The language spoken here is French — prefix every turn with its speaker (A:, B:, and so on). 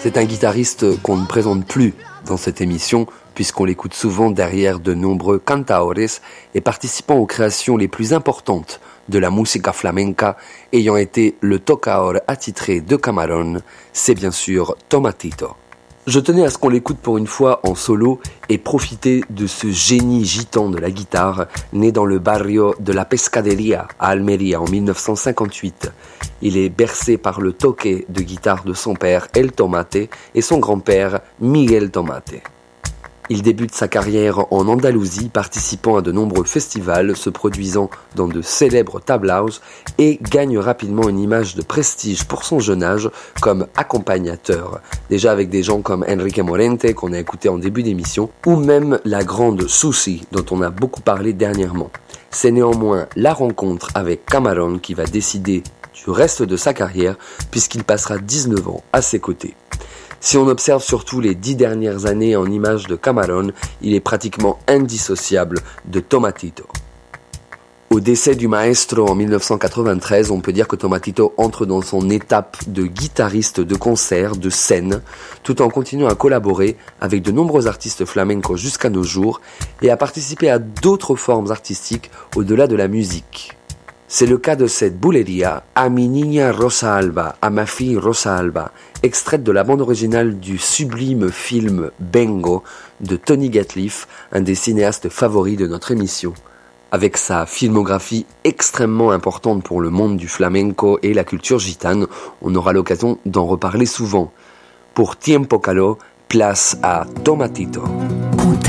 A: C'est un guitariste qu'on ne présente plus dans cette émission, puisqu'on l'écoute souvent derrière de nombreux cantaores et participant aux créations les plus importantes de la música flamenca, ayant été le tocaor attitré de Camarón, c'est bien sûr Tomatito. Je tenais à ce qu'on l'écoute pour une fois en solo et profiter de ce génie gitan de la guitare, né dans le barrio de la Pescadería à Almería en 1958. Il est bercé par le toque de guitare de son père El Tomate et son grand-père Miguel Tomate. Il débute sa carrière en Andalousie, participant à de nombreux festivals, se produisant dans de célèbres tablaos et gagne rapidement une image de prestige pour son jeune âge comme accompagnateur. Déjà avec des gens comme Enrique Morente, qu'on a écouté en début d'émission, ou même la grande Susi, dont on a beaucoup parlé dernièrement. C'est néanmoins la rencontre avec Camarón qui va décider du reste de sa carrière, puisqu'il passera 19 ans à ses côtés. Si on observe surtout les 10 dernières années en images de Camarón, il est pratiquement indissociable de Tomatito. Au décès du maestro en 1993, on peut dire que Tomatito entre dans son étape de guitariste de concert, de scène, tout en continuant à collaborer avec de nombreux artistes flamencos jusqu'à nos jours et à participer à d'autres formes artistiques au-delà de la musique. C'est le cas de cette bulería, A mi niña Rosa Alba, à ma fille Rosa Alba, extraite de la bande originale du sublime film Bengo de Tony Gatliff, un des cinéastes favoris de notre émission. Avec sa filmographie extrêmement importante pour le monde du flamenco et la culture gitane, on aura l'occasion d'en reparler souvent. Pour Tiempo Caló, place à Tomatito.